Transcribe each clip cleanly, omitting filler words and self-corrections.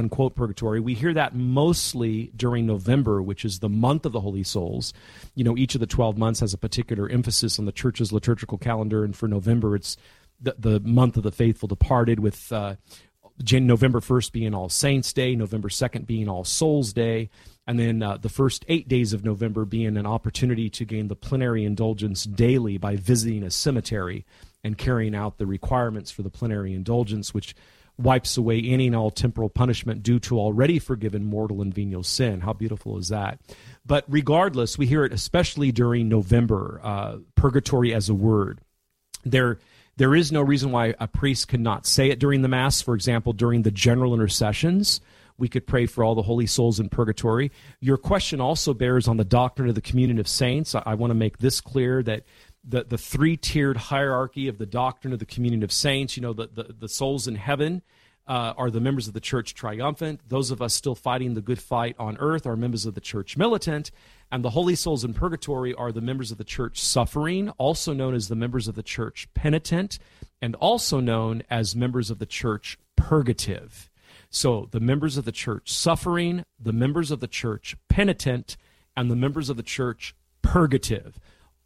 quote-unquote purgatory. We hear that mostly during November, which is the month of the Holy Souls. You know, each of the 12 months has a particular emphasis on the church's liturgical calendar, and for November, it's the month of the faithful departed, with November 1st being All Saints' Day, November 2nd being All Souls' Day, and then the first 8 days of November being an opportunity to gain the plenary indulgence daily by visiting a cemetery and carrying out the requirements for the plenary indulgence, which wipes away any and all temporal punishment due to already forgiven mortal and venial sin. How beautiful is that? But regardless, we hear it especially during November, purgatory as a word. There is no reason why a priest could not say it during the Mass. For example, during the general intercessions, we could pray for all the holy souls in purgatory. Your question also bears on the doctrine of the communion of saints. I want to make this clear, that the three-tiered hierarchy of the doctrine of the communion of saints, you know, the souls in heaven are the members of the church triumphant. Those of us still fighting the good fight on earth are members of the church militant. And the holy souls in purgatory are the members of the church suffering, also known as the members of the church penitent, and also known as members of the church purgative. So the members of the church suffering, the members of the church penitent, and the members of the church purgative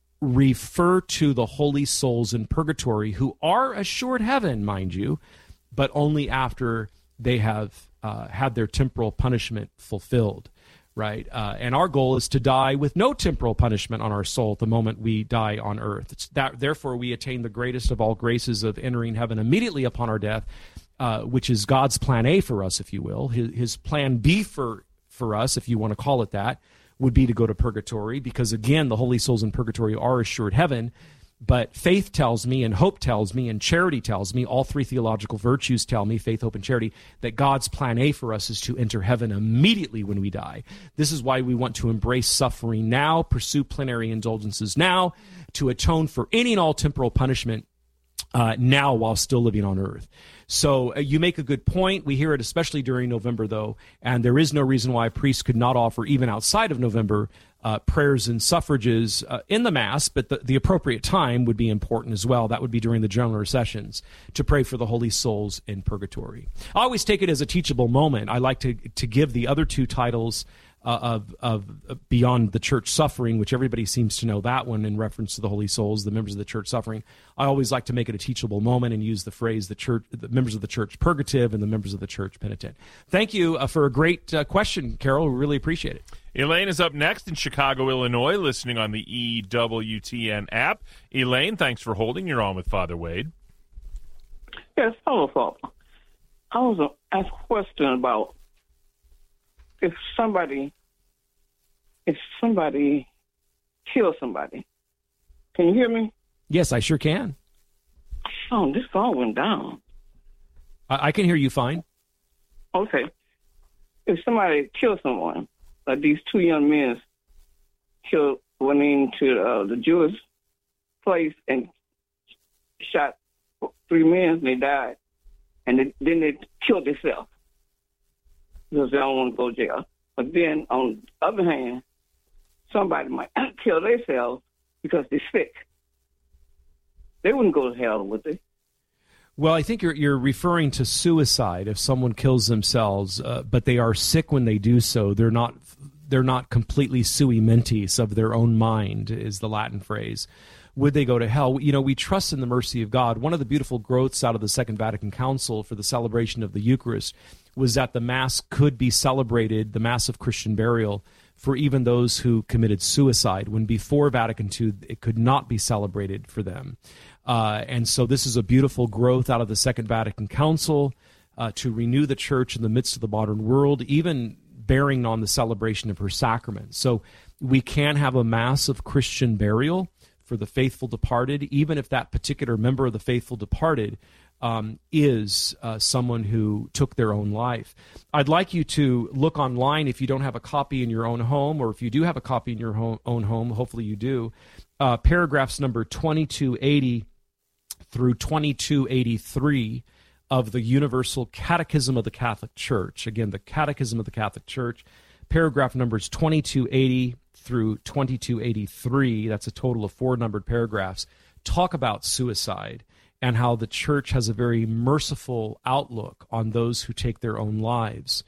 refer to the holy souls in purgatory, who are assured heaven, mind you, but only after they have had their temporal punishment fulfilled, right? And our goal is to die with no temporal punishment on our soul at the moment we die on earth. Therefore, we attain the greatest of all graces of entering heaven immediately upon our death, which is God's plan A for us, if you will. His plan B for us, if you want to call it that, would be to go to purgatory, because, again, the holy souls in purgatory are assured heaven. But faith tells me, and hope tells me, and charity tells me, all three theological virtues tell me, faith, hope, and charity, that God's plan A for us is to enter heaven immediately when we die. This is why we want to embrace suffering now, pursue plenary indulgences now, to atone for any and all temporal punishment now while still living on earth. So you make a good point. We hear it especially during November, though, and there is no reason why a priest could not offer, even outside of November, prayers and suffrages in the Mass, but the appropriate time would be important as well. That would be during the general intercessions, to pray for the holy souls in purgatory. I always take it as a teachable moment. I like to give the other two titles of Beyond the Church Suffering, which everybody seems to know that one in reference to the holy souls, the members of the church suffering. I always like to make it a teachable moment and use the phrase the members of the church purgative and the members of the church penitent. Thank you for a great question, Carol. We really appreciate it. Elaine is up next in Chicago, Illinois, listening on the EWTN app. Elaine, thanks for holding. You're on with Father Wade. Yes, hello, Father. I was going to ask a question about if somebody kills somebody. Can you hear me? Yes, I sure can. Oh, this phone went down. I can hear you fine. Okay. If somebody kills someone, like these two young men went into the Jewish place and shot 3 men and they died, and then they killed themselves because they don't want to go to jail. But then, on the other hand, somebody might kill themselves because they're sick. They wouldn't go to hell, would they? Well, I think you're referring to suicide. If someone kills themselves, but they are sick when they do so, they're not completely sui mentis of their own mind, is the Latin phrase. Would they go to hell? You know, we trust in the mercy of God. One of the beautiful growths out of the Second Vatican Council for the celebration of the Eucharist was that the Mass could be celebrated, the Mass of Christian burial, for even those who committed suicide, when before Vatican II it could not be celebrated for them. And so this is a beautiful growth out of the Second Vatican Council to renew the Church in the midst of the modern world, even bearing on the celebration of her sacraments. So we can have a Mass of Christian burial for the faithful departed, even if that particular member of the faithful departed is someone who took their own life. I'd like you to look online if you don't have a copy in your own home, or if you do have a copy in your own home, hopefully you do, paragraphs number 2280 through 2283 of the Universal Catechism of the Catholic Church. Again, the Catechism of the Catholic Church, paragraph numbers 2280 through 2283, that's a total of 4 numbered paragraphs, talk about suicide and how the Church has a very merciful outlook on those who take their own lives.